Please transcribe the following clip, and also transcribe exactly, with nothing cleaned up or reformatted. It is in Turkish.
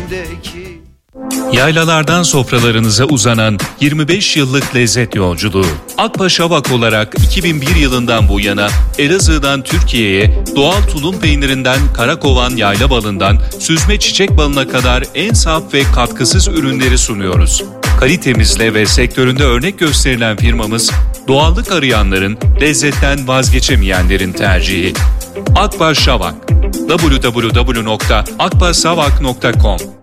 içindeki. Yaylalardan sofralarınıza uzanan yirmi beş yıllık lezzet yolculuğu. Akbaş Avak olarak iki bin bir yılından bu yana Elazığ'dan Türkiye'ye doğal tulum peynirinden karakovan yayla balından süzme çiçek balına kadar en saf ve katkısız ürünleri sunuyoruz. Kalitemizle ve sektöründe örnek gösterilen firmamız, doğallık arayanların, lezzetten vazgeçemeyenlerin tercihi. Akbaş Avak. double-u double-u double-u nokta akbaşavak nokta com